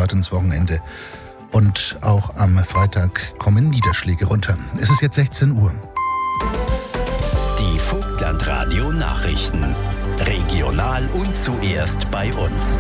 Start ins Wochenende. Und auch am Freitag kommen Niederschläge runter. Es ist jetzt 16 Uhr. Die Vogtlandradio Nachrichten. Regional und zuerst bei uns.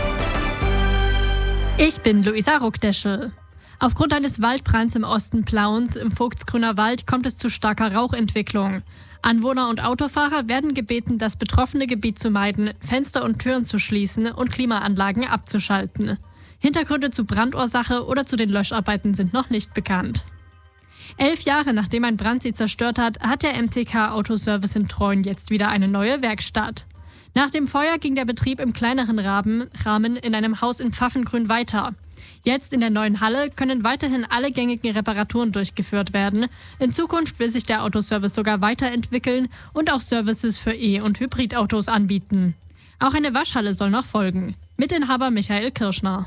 Ich bin Luisa Ruckdeschel. Aufgrund eines Waldbrands im Osten Plauens im Vogtsgrüner Wald kommt es zu starker Rauchentwicklung. Anwohner und Autofahrer werden gebeten, das betroffene Gebiet zu meiden, Fenster und Türen zu schließen und Klimaanlagen abzuschalten. Hintergründe zu Brandursache oder zu den Löscharbeiten sind noch nicht bekannt. 11 Jahre nachdem ein Brand sie zerstört hat, hat der MTK Autoservice in Treuen jetzt wieder eine neue Werkstatt. Nach dem Feuer ging der Betrieb im kleineren Rahmen in einem Haus in Pfaffengrün weiter. Jetzt in der neuen Halle können weiterhin alle gängigen Reparaturen durchgeführt werden. In Zukunft will sich der Autoservice sogar weiterentwickeln und auch Services für E- und Hybridautos anbieten. Auch eine Waschhalle soll noch folgen. Mitinhaber Michael Kirschner.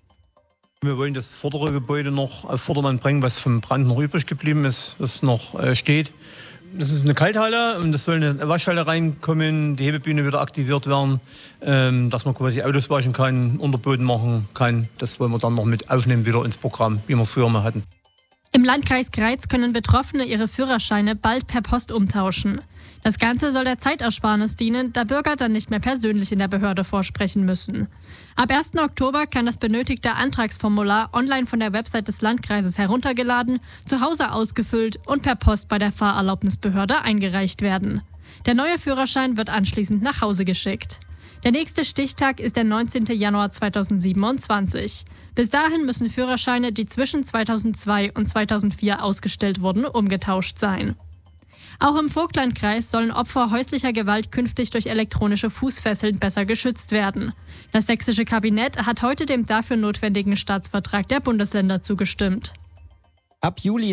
Wir wollen das vordere Gebäude noch auf Vordermann bringen, was vom Brand noch übrig geblieben ist, was noch steht. Das ist eine Kalthalle und es soll eine Waschhalle reinkommen, die Hebebühne wieder aktiviert werden, dass man quasi Autos waschen kann, Unterboden machen kann. Das wollen wir dann noch mit aufnehmen wieder ins Programm, wie wir es früher mal hatten. Im Landkreis Greiz können Betroffene ihre Führerscheine bald per Post umtauschen. Das Ganze soll der Zeitersparnis dienen, da Bürger dann nicht mehr persönlich in der Behörde vorsprechen müssen. Ab 1. Oktober kann das benötigte Antragsformular online von der Website des Landkreises heruntergeladen, zu Hause ausgefüllt und per Post bei der Fahrerlaubnisbehörde eingereicht werden. Der neue Führerschein wird anschließend nach Hause geschickt. Der nächste Stichtag ist der 19. Januar 2027. Bis dahin müssen Führerscheine, die zwischen 2002 und 2004 ausgestellt wurden, umgetauscht sein. Auch im Vogtlandkreis sollen Opfer häuslicher Gewalt künftig durch elektronische Fußfesseln besser geschützt werden. Das sächsische Kabinett hat heute dem dafür notwendigen Staatsvertrag der Bundesländer zugestimmt. Ab Juli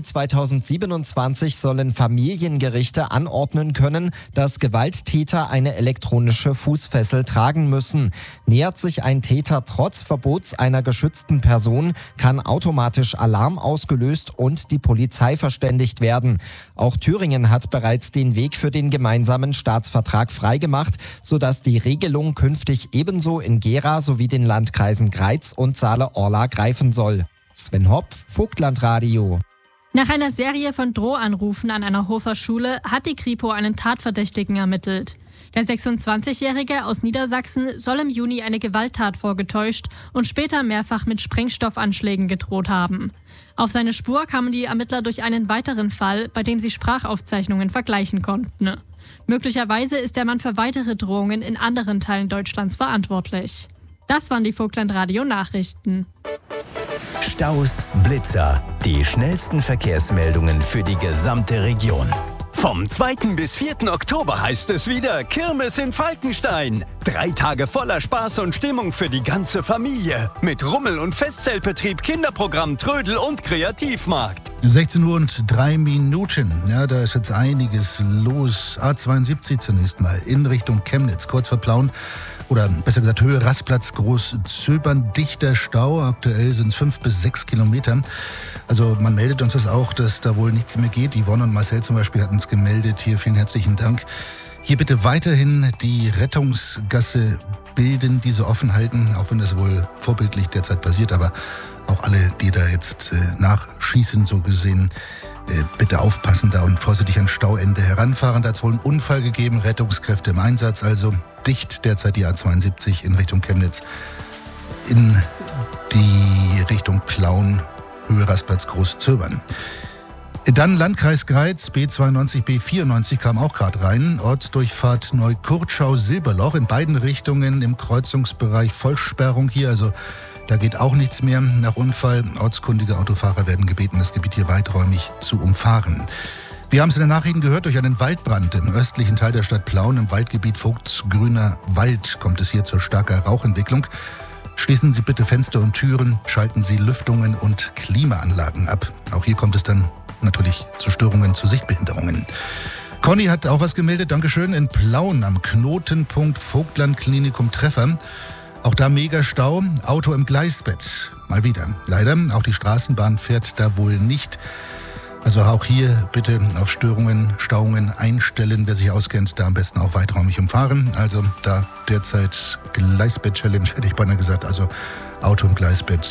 2027 sollen Familiengerichte anordnen können, dass Gewalttäter eine elektronische Fußfessel tragen müssen. Nähert sich ein Täter trotz Verbots einer geschützten Person, kann automatisch Alarm ausgelöst und die Polizei verständigt werden. Auch Thüringen hat bereits den Weg für den gemeinsamen Staatsvertrag freigemacht, sodass die Regelung künftig ebenso in Gera sowie den Landkreisen Greiz und Saale-Orla greifen soll. Sven Hopf, Vogtlandradio. Nach einer Serie von Drohanrufen an einer Hofer Schule hat die Kripo einen Tatverdächtigen ermittelt. Der 26-Jährige aus Niedersachsen soll im Juni eine Gewalttat vorgetäuscht und später mehrfach mit Sprengstoffanschlägen gedroht haben. Auf seine Spur kamen die Ermittler durch einen weiteren Fall, bei dem sie Sprachaufzeichnungen vergleichen konnten. Möglicherweise ist der Mann für weitere Drohungen in anderen Teilen Deutschlands verantwortlich. Das waren die Vogtlandradio-Nachrichten. Staus, Blitzer, die schnellsten Verkehrsmeldungen für die gesamte Region. Vom 2. bis 4. Oktober heißt es wieder Kirmes in Falkenstein. 3 Tage voller Spaß und Stimmung für die ganze Familie. Mit Rummel- und Festzeltbetrieb, Kinderprogramm, Trödel und Kreativmarkt. 16 Uhr und 3 Minuten. Ja, da ist jetzt einiges los. A72 zunächst mal in Richtung Chemnitz, kurz vor Plauen. Oder besser gesagt Höhe Rastplatz, Großzöbern, dichter Stau. Aktuell sind es 5 bis 6 Kilometer. Also man meldet uns das auch, dass da wohl nichts mehr geht. Yvonne und Marcel zum Beispiel hatten es gemeldet. Hier vielen herzlichen Dank. Hier bitte weiterhin die Rettungsgasse bilden, diese offen halten, auch wenn das wohl vorbildlich derzeit passiert. Aber auch alle, die da jetzt nachschießen, so gesehen, bitte aufpassen da und vorsichtig an Stauende heranfahren. Da hat es wohl einen Unfall gegeben, Rettungskräfte im Einsatz, also dicht derzeit die A72 in Richtung Chemnitz, in die Richtung Plauen, Höhe Rastplatz, Großzöbern. Dann Landkreis Greiz, B92, B94 kam auch gerade rein. Ortsdurchfahrt Neukurtschau-Silberloch in beiden Richtungen im Kreuzungsbereich Vollsperrung hier, also da geht auch nichts mehr nach Unfall. Ortskundige Autofahrer werden gebeten, das Gebiet hier weiträumig zu umfahren. Wir haben es in den Nachrichten gehört, durch einen Waldbrand im östlichen Teil der Stadt Plauen, im Waldgebiet Vogtsgrüner Wald, kommt es hier zur starker Rauchentwicklung. Schließen Sie bitte Fenster und Türen, schalten Sie Lüftungen und Klimaanlagen ab. Auch hier kommt es dann natürlich zu Störungen, zu Sichtbehinderungen. Conny hat auch was gemeldet, Dankeschön, in Plauen am Knotenpunkt Vogtland-Klinikum Treffer. Auch da mega Stau, Auto im Gleisbett. Mal wieder. Leider, auch die Straßenbahn fährt da wohl nicht. Also auch hier bitte auf Störungen, Stauungen einstellen. Wer sich auskennt, da am besten auch weiträumig umfahren. Also da derzeit Gleisbett-Challenge, hätte ich beinahe gesagt. Also Auto im Gleisbett